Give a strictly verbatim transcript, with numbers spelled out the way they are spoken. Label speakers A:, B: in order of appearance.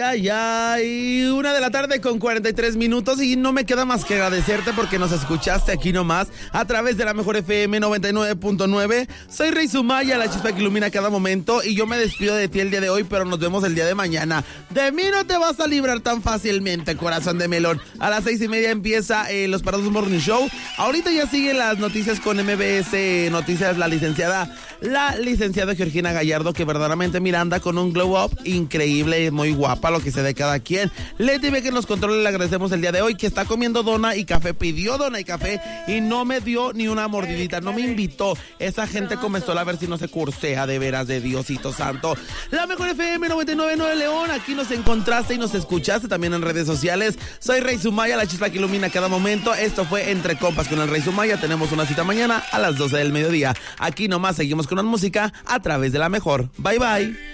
A: ay, ay. Una de la tarde con cuarenta y tres minutos y no me queda más que agradecerte porque nos escuchaste aquí nomás a través de la mejor F M noventa y nueve punto nueve. Soy Rey Sumaya, la chispa que ilumina cada momento, y yo me despido de ti el día de hoy, pero nos vemos el día de mañana. De mí no te vas a librar tan fácilmente, corazón de melón. A las seis y media empieza eh, Los Parados Morning Show. Ahorita ya siguen las noticias con M B S Noticias, la licenciada, la licenciada Georgina Gallardo, que verdaderamente Miranda con un glow up increíble, muy guapa, lo que se de cada quien. Leti ve que nos controla, le agradecemos el día de hoy, que está comiendo dona y café, pidió dona y café y no me dio ni una mordidita, no me invitó. Esa gente comezola, a ver si no se cursea de veras, de Diosito Santo. La mejor F M noventa y nueve punto nueve León, aquí nos encontraste y nos escuchaste también en redes sociales. Soy Rey Sumaya, la chispa que ilumina cada momento. Esto fue Entre Compas con el Rey Sumaya. Tenemos una cita mañana a las doce del mediodía. Aquí nomás seguimos con la música a través de la mejor. Bye bye.